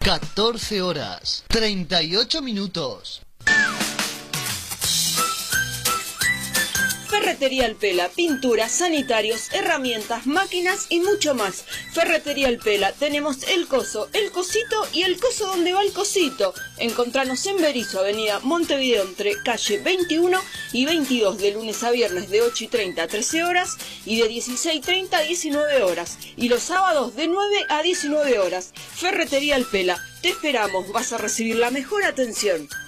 14 horas, 38 minutos. Ferretería El Pela, pinturas, sanitarios, herramientas, máquinas y mucho más. Ferretería El Pela, tenemos el coso, el cosito y el coso donde va el cosito. Encontranos en Berisso, avenida Montevideo, entre calle 21 y 22, de lunes a viernes de 8:30 a 13 horas y de 16:30 a 19 horas. Y los sábados de 9 a 19 horas. Ferretería El Pela, te esperamos, vas a recibir la mejor atención.